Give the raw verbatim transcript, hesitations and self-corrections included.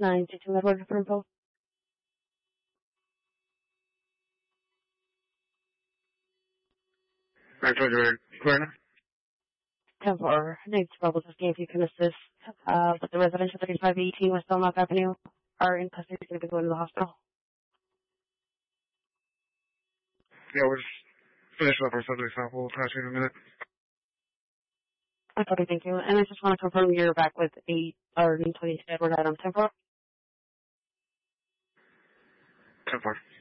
nine two two Edward for info. I told you where now? ten four. Nate's Bubble just gave you can assist. Uh, but the residents of thirty-five eighteen West Belmont Avenue are in custody. Going to be going to the hospital. Yeah, we're just finishing up our subject sample. We'll pass you in a minute. Okay, thank you. And I just want to confirm you're back with eight or twenty Edward Adam ten four. ten four.